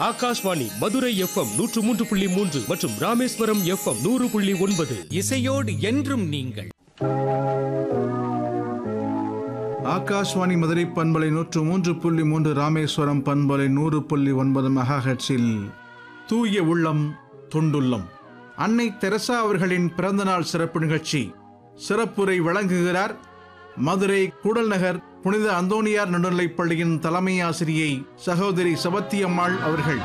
Akashvani Madurai FM 103.3 மற்றும் Rameswaram FM 100.9. இசையோடு என்றும் நீங்கள். ஆகாஷ்வாணி மதுரை பண்பலை 103.3, ராமேஸ்வரம் பண்பலை 100.9 மெகாஹெர்ட்ஸில் தூய உள்ளம் தொண்டுள்ளம் அன்னை தெரசா அவர்களின் பிறந்தநாள் சிறப்பு நிகழ்ச்சி. சிறப்புரை வழங்குகிறார் மதுரை கூடல் நகர் புனித அந்தோனியார் நடுநிலைப் பள்ளியின் தலைமை ஆசிரியை சகோதரி சபத்தியம்மாள் அவர்கள்.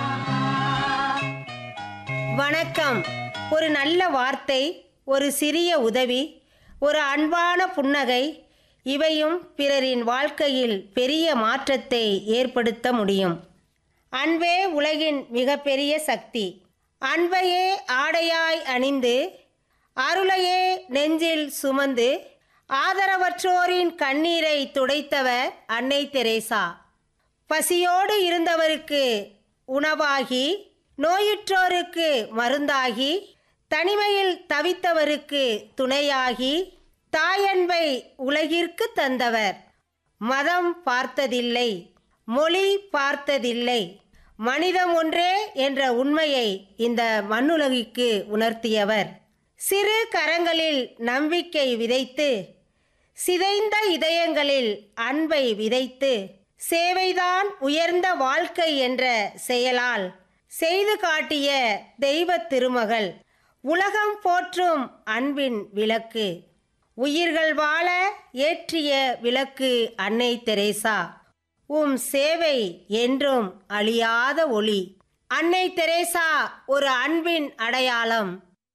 வணக்கம். ஒரு நல்ல வார்த்தை, ஒரு சிறிய உதவி, ஒரு அன்பான புன்னகை, இவையும் பிறரின் வாழ்க்கையில் பெரிய மாற்றத்தை ஏற்படுத்த முடியும். அன்பே உலகின் மிகப்பெரிய சக்தி. அன்பையே ஆடையாய் அணிந்து, அருளையே நெஞ்சில் சுமந்து, ஆதரவற்றோரின் கண்ணீரை துடைத்தவர் அன்னை தெரேசா. பசியோடு இருந்தவருக்கு உணவாகி, நோயுற்றோருக்கு மருந்தாகி, தனிமையில் தவித்தவருக்கு துணையாகி, தாயன்பை உலகிற்கு தந்தவர். மதம் பார்த்ததில்லை, மொழி பார்த்ததில்லை, மனிதம் ஒன்றே என்ற உண்மையை இந்த மண்ணுலகிற்கு உணர்த்தியவர். சிறு கரங்களில் நம்பிக்கை விதைத்து, சிதைந்த இதயங்களில் அன்பை விதைத்து, சேவைதான் உயர்ந்த வாழ்க்கை என்ற செயலால் செய்து காட்டிய தெய்வ திருமகள், உலகம் போற்றும் அன்பின் விளக்கு, உயிர்கள் வாழ ஏற்றிய விளக்கு அன்னை தெரேசா. சேவை என்றும் அழியாத ஒளி. அன்னை தெரேசா ஒரு அன்பின் அடையாளம்.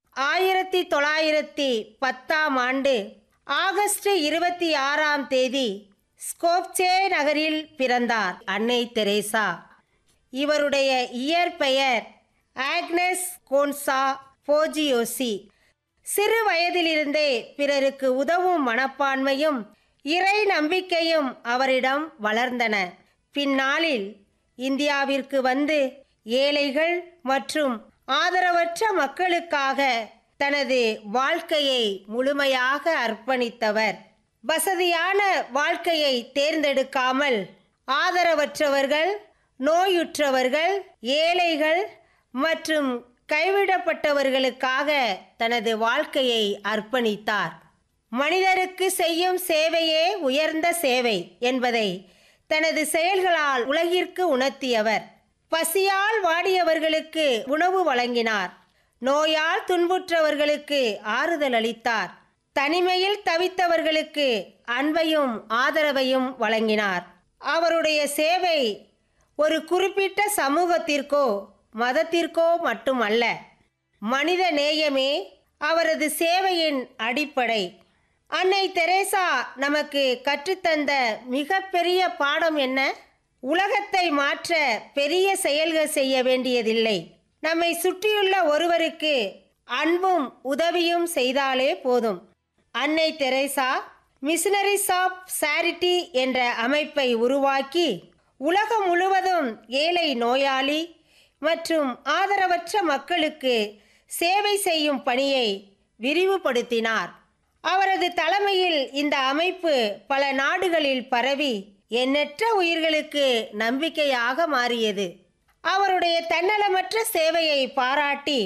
1910ஆம் ஆண்டு ஆகஸ்ட் 26ஆம் தேதி ஸ்கோப்சே நகரில் பிறந்தார் அன்னை தெரேசா. இவருடைய இயற்பெயர் ஆக்னஸ் கோன்சா போஜியோசி. சிறு வயதிலிருந்தே பிறருக்கு உதவும் மனப்பான்மையும் இறை நம்பிக்கையும் அவரிடம் வளர்ந்தன. பின்னாளில் இந்தியாவிற்கு வந்து ஏழைகள் மற்றும் ஆதரவற்ற மக்களுக்காக தனது வாழ்க்கையை முழுமையாக அர்ப்பணித்தவர். வசதியான வாழ்க்கையை தேர்ந்தெடுக்காமல் ஆதரவற்றவர்கள், நோயுற்றவர்கள், ஏழைகள் மற்றும் கைவிடப்பட்டவர்களுக்காக தனது வாழ்க்கையை அர்ப்பணித்தார். மனிதருக்கு செய்யும் சேவையே உயர்ந்த சேவை என்பதை தனது செயல்களால் உலகிற்கு உணர்த்தியவர். பசியால் வாடியவர்களுக்கு உணவு வழங்கினார். நோயால் துன்புற்றவர்களுக்கு ஆறுதல் அளித்தார். தனிமையில் தவித்தவர்களுக்கு அன்பையும் ஆதரவையும் வழங்கினார். அவருடைய சேவை ஒரு குறிப்பிட்ட சமூகத்திற்கோ மதத்திற்கோ மட்டுமல்ல, மனித நேயமே அவரது சேவையின் அடிப்படை. அன்னை தெரேசா நமக்கு கற்றுத்தந்த மிகப்பெரிய பாடம் என்ன? உலகத்தை மாற்ற பெரிய செயல்கள் செய்ய வேண்டியதில்லை. நம்மை சுற்றியுள்ள ஒருவருக்கு அன்பும் உதவியும் செய்தாலே போதும். அன்னை தெரேசா மிஷனரிஸ் ஆஃப் சேரிட்டி என்ற அமைப்பை உருவாக்கி உலகம் முழுவதும் ஏழை, நோயாளி மற்றும் ஆதரவற்ற மக்களுக்கு சேவை செய்யும் பணியை விரிவுபடுத்தினார். அவரது தலைமையில் இந்த அமைப்பு பல நாடுகளில் பரவி எண்ணற்ற உயிர்களுக்கு நம்பிக்கையாக மாறியது. அவருடைய தன்னலமற்ற சேவையை பாராட்டி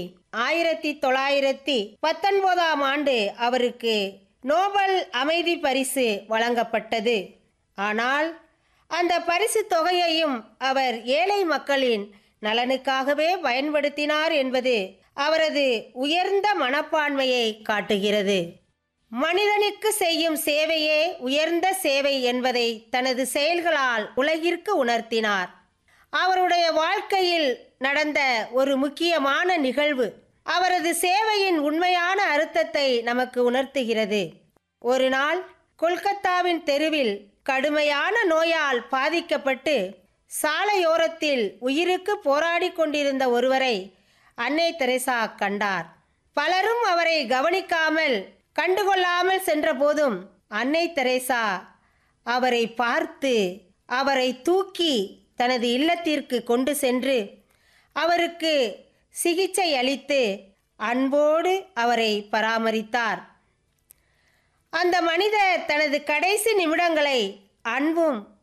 1919ஆம் ஆண்டு அவருக்கு நோபல் அமைதி பரிசு வழங்கப்பட்டது. ஆனால் அந்த பரிசு தொகையையும் அவர் ஏழை மக்களின் நலனுக்காகவே பயன்படுத்தினார் என்பது அவரது உயர்ந்த மனப்பான்மையை காட்டுகிறது. மனிதனுக்கு செய்யும் சேவையே உயர்ந்த சேவை என்பதை தனது செயல்களால் உலகிற்கு உணர்த்தினார். அவருடைய வாழ்க்கையில் நடந்த ஒரு முக்கியமான நிகழ்வு அவரது சேவையின் உண்மையான அர்த்தத்தை நமக்கு உணர்த்துகிறது. ஒரு நாள் கொல்கத்தாவின் தெருவில் கடுமையான நோயால் பாதிக்கப்பட்டு சாலையோரத்தில் உயிருக்கு போராடி கொண்டிருந்த ஒருவரை அன்னை தெரேசா கண்டார். பலரும் அவரை கவனிக்காமல் கண்டுகொள்ளாமல் சென்றபோதும் அன்னை தெரேசா அவரை பார்த்து அவரை தூக்கி தனது இல்லத்திற்கு கொண்டு சென்று அவருக்கு சிகிச்சை அளித்து அன்போடு அவரை பராமரித்தார். அந்த மனிதர் தனது கடைசி நிமிடங்களை அன்பும்